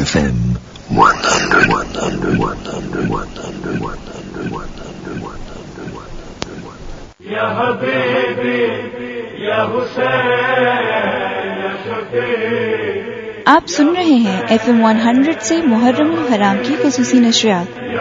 FM 100. या हबीबी या हुसैन या शफी। आप सुन रहे हैं FM 100 से मुहर्रम हराम की खुसूसी नशरियात।